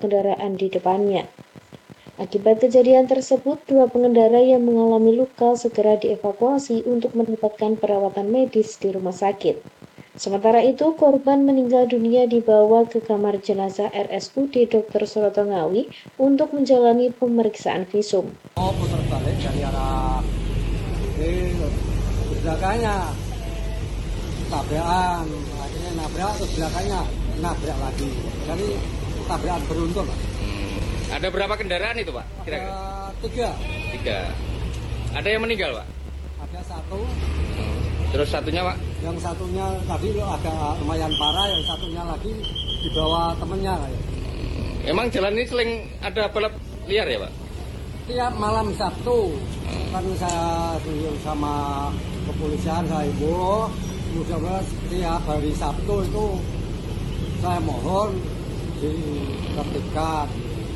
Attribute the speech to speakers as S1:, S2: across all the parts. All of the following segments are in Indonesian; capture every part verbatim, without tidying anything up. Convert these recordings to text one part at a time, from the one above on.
S1: kendaraan di depannya. Akibat kejadian tersebut, dua pengendara yang mengalami luka segera dievakuasi untuk mendapatkan perawatan medis di rumah sakit. Sementara itu, korban meninggal dunia dibawa ke kamar jenazah R S U D dokter Suroto Ngawi untuk menjalani pemeriksaan visum.
S2: Oh, putar balik dari arah ini, belakangnya tabrakan, akhirnya nabrak, terus belakangnya nabrak lagi. Jadi tabrakan beruntun.
S3: Hmm. Ada berapa kendaraan itu, Pak? Kira-kira?
S2: Ada tiga.
S3: Tiga. Ada yang meninggal, Pak?
S2: Ada satu.
S3: Hmm. Terus satunya, Pak?
S2: Yang satunya tadi lo agak lumayan parah, yang satunya lagi dibawa temennya.
S3: Hmm. Emang jalan ini sering ada balap liar ya, Pak?
S2: Tiap malam Sabtu hmm. kan saya dulu sama kepolisian saya ibu, mudah-mudahan tiap hari Sabtu itu saya mohon ditertibkan.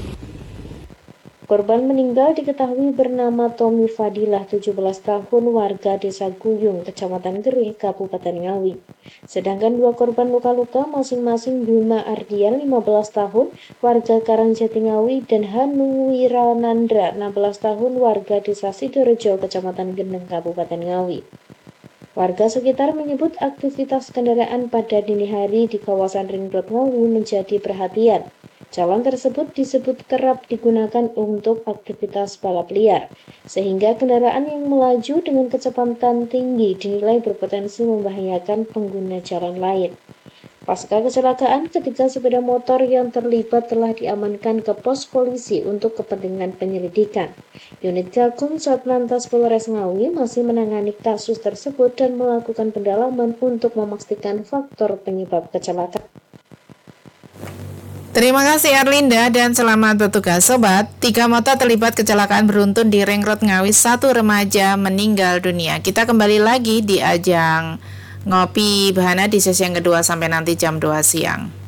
S1: Korban meninggal diketahui bernama Tommy Fadilah, tujuh belas tahun, warga Desa Guyung, Kecamatan Gerih, Kabupaten Ngawi. Sedangkan dua korban luka-luka masing-masing Bima Ardian, lima belas tahun, warga Karangjati Ngawi, dan Hanung Wiranandra, enam belas tahun, warga Desa Sidorejo, Kecamatan Geneng, Kabupaten Ngawi. Warga sekitar menyebut aktivitas kendaraan pada dini hari di kawasan Ring Road Ngawi menjadi perhatian. Jalan tersebut disebut kerap digunakan untuk aktivitas balap liar, sehingga kendaraan yang melaju dengan kecepatan tinggi dinilai berpotensi membahayakan pengguna jalan lain. Pasca kecelakaan, ketiga sepeda motor yang terlibat telah diamankan ke pos polisi untuk kepentingan penyelidikan. Unit Gakum Satlantas Polres Ngawi masih menangani kasus tersebut dan melakukan pendalaman untuk memastikan faktor penyebab kecelakaan.
S4: Terima kasih Arlinda dan selamat bertugas Sobat. Tiga motor terlibat kecelakaan beruntun di Ring Road Ngawi, satu remaja meninggal dunia. Kita kembali lagi di ajang Ngopi Bahana di sesi yang kedua sampai nanti jam dua siang.